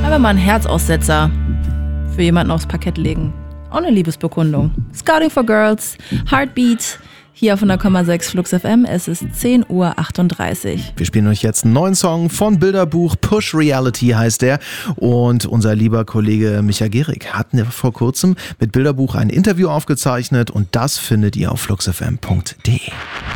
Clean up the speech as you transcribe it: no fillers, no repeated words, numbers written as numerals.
Einfach mal einen Herzaussetzer für jemanden aufs Parkett legen. Auch eine Liebesbekundung. Scouting for Girls, Heartbeat, hier auf 100,6 Flux FM. Es ist 10:38 Uhr. Wir spielen euch jetzt einen neuen Song von Bilderbuch. Push Reality heißt der. Und unser lieber Kollege Micha Gehrig hat vor kurzem mit Bilderbuch ein Interview aufgezeichnet. Und das findet ihr auf fluxfm.de.